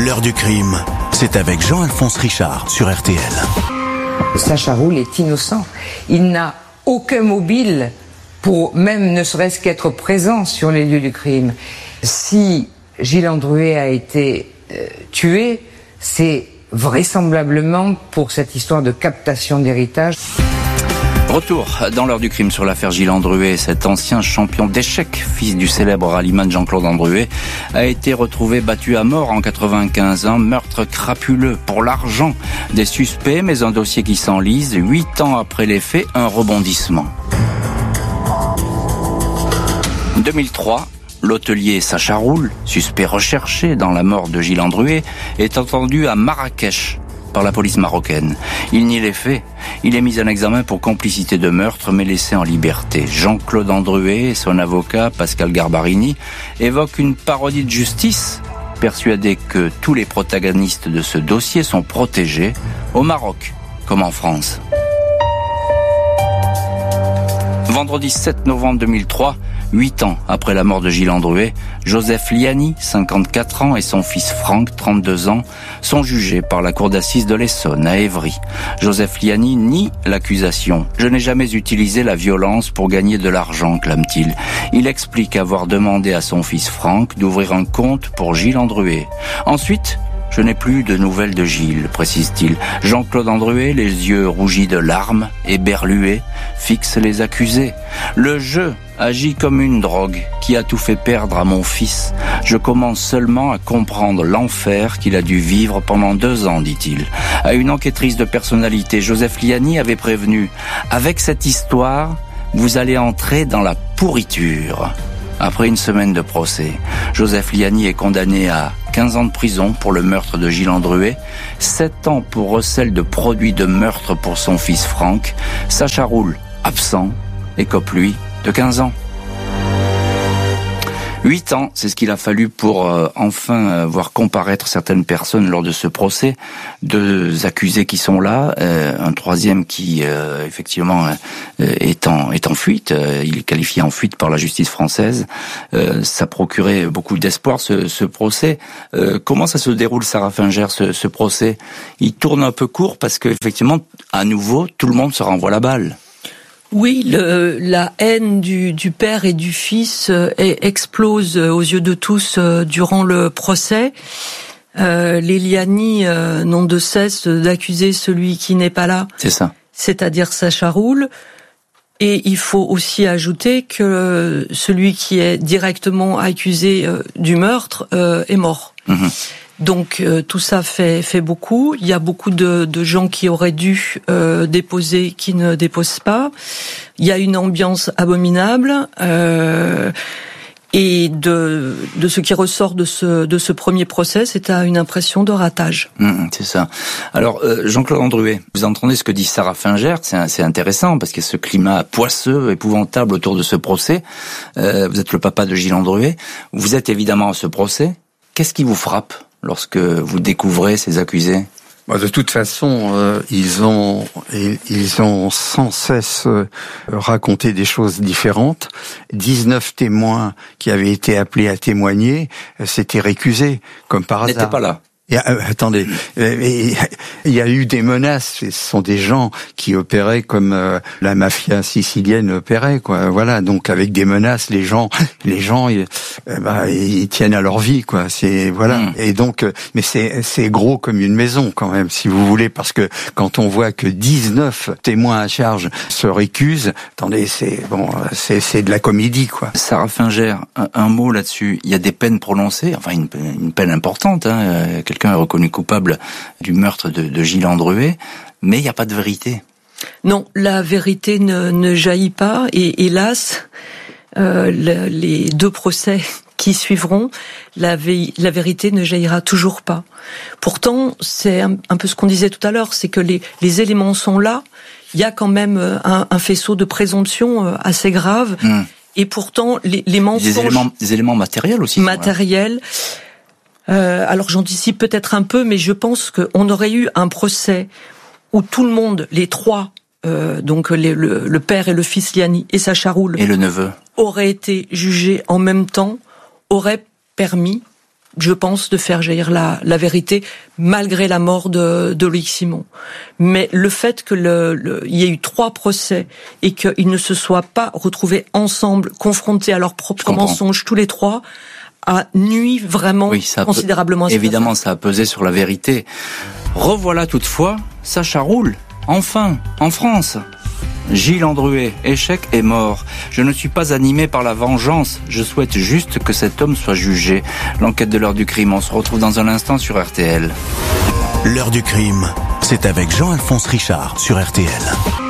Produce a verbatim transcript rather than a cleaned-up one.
L'heure du crime, c'est avec Jean-Alphonse Richard sur R T L. Sacha Roule est innocent. Il n'a aucun mobile pour même ne serait-ce qu'être présent sur les lieux du crime. Si Gilles Andruet a été euh, tué, c'est vraisemblablement pour cette histoire de captation d'héritage. Retour dans l'heure du crime sur l'affaire Gilles Andruet. Cet ancien champion d'échecs, fils du célèbre rallyman Jean-Claude Andruet, a été retrouvé battu à mort en quatre-vingt-quinze. Un meurtre crapuleux pour l'argent des suspects, mais un dossier qui s'enlise. Huit ans après les faits, un rebondissement. deux mille trois, l'hôtelier Sacha Roule, suspect recherché dans la mort de Gilles Andruet, est entendu à Marrakech par la police marocaine. Il nie les faits. Il est mis en examen pour complicité de meurtre, mais laissé en liberté. Jean-Claude Andruet et son avocat, Pascal Garbarini, évoquent une parodie de justice, persuadés que tous les protagonistes de ce dossier sont protégés, au Maroc comme en France. Vendredi sept novembre deux mille trois, huit ans après la mort de Gilles Andruet, Joseph Liani, cinquante-quatre ans, et son fils Franck, trente-deux ans, sont jugés par la cour d'assises de l'Essonne, à Évry. Joseph Liani nie l'accusation. « Je n'ai jamais utilisé la violence pour gagner de l'argent », clame-t-il. Il explique avoir demandé à son fils Franck d'ouvrir un compte pour Gilles Andruet. Ensuite, « Je n'ai plus de nouvelles de Gilles », précise-t-il. Jean-Claude Andruet, les yeux rougis de larmes, éberlué, fixe les accusés. « Le jeu agit comme une drogue qui a tout fait perdre à mon fils. Je commence seulement à comprendre l'enfer qu'il a dû vivre pendant deux ans, dit-il. À une enquêtrice de personnalité, Joseph Liani avait prévenu « Avec cette histoire, vous allez entrer dans la pourriture ». Après une semaine de procès, Joseph Liani est condamné à quinze ans de prison pour le meurtre de Gilles Andruet, sept ans pour recel de produits de meurtre pour son fils Franck. Sacha Roule, absent, écope lui de quinze ans. Huit ans, c'est ce qu'il a fallu pour euh, enfin euh, voir comparaître certaines personnes lors de ce procès. Deux accusés qui sont là, euh, un troisième qui euh, effectivement euh, est en est en fuite. Euh, il est qualifié en fuite par la justice française. Euh, ça procurait beaucoup d'espoir ce, ce procès. Euh, comment ça se déroule, Sarah Finger, ce, ce procès? Il tourne un peu court parce que effectivement, à nouveau, tout le monde se renvoie la balle. Oui, le, la haine du, du père et du fils euh, explose aux yeux de tous euh, durant le procès. Euh, les Liani euh, n'ont de cesse d'accuser celui qui n'est pas là. C'est ça. C'est-à-dire Sacha Roule. Et il faut aussi ajouter que celui qui est directement accusé euh, du meurtre euh, est mort. Mmh. Donc euh, tout ça fait fait beaucoup. Il y a beaucoup de, de gens qui auraient dû euh, déposer, qui ne déposent pas. Il y a une ambiance abominable. Euh, et de de ce qui ressort de ce de ce premier procès, c'est à une impression de ratage. Mmh, c'est ça. Alors euh, Jean-Claude Andruet, vous entendez ce que dit Sarah Finger, c'est c'est intéressant parce qu'il y a ce climat poisseux, épouvantable autour de ce procès. Euh, vous êtes le papa de Gilles Andruet. Vous êtes évidemment à ce procès. Qu'est-ce qui vous frappe lorsque vous découvrez ces accusés? De toute façon, euh, ils ont ils ont sans cesse euh, raconté des choses différentes. dix-neuf témoins qui avaient été appelés à témoigner euh, s'étaient récusés, comme par hasard. N'étaient pas là. Et, euh, attendez, il y a eu des menaces. Ce sont des gens qui opéraient comme euh, la mafia sicilienne opérait, quoi. Voilà, donc avec des menaces, les gens, les gens, ils, euh, bah, ils tiennent à leur vie, quoi. C'est voilà. Mmh. Et donc, euh, mais c'est c'est gros comme une maison quand même, si vous voulez, parce que quand on voit que dix-neuf témoins à charge se récusent, attendez, c'est bon, c'est c'est de la comédie, quoi. Sarah Finger, un, un mot là-dessus. Il y a des peines prononcées, enfin une, une peine importante. Hein, Quelqu'un est reconnu coupable du meurtre de, de Gilles Andruet, mais il n'y a pas de vérité. Non, la vérité ne, ne jaillit pas, et hélas, euh, le, les deux procès qui suivront, la, vé- la vérité ne jaillira toujours pas. Pourtant, c'est un, un peu ce qu'on disait tout à l'heure, c'est que les, les éléments sont là, il y a quand même un, un faisceau de présomption assez grave, mmh. et pourtant les, les mensonges... Des éléments, des éléments matériels aussi. Matériels. Euh, alors j'anticipe peut-être un peu, mais je pense qu'on aurait eu un procès où tout le monde, les trois, euh, donc les, le, le père et le fils Liani et Sacha Roule, et le neveu, auraient été jugés en même temps, aurait permis je pense, de faire jaillir la, la vérité, malgré la mort de, de Loïc Simon. Mais le fait que le, le, il y ait eu trois procès et qu'ils ne se soient pas retrouvés ensemble, confrontés à leurs propres mensonges, tous les trois, a nui vraiment oui, ça considérablement à cette évidemment, affaire. Ça a pesé sur la vérité. Revoilà toutefois Sacha Roul, enfin, en France. Gilles Andruet, échec et mort. Je ne suis pas animé par la vengeance. Je souhaite juste que cet homme soit jugé. L'enquête de l'heure du crime, on se retrouve dans un instant sur R T L. L'heure du crime, c'est avec Jean-Alphonse Richard sur R T L.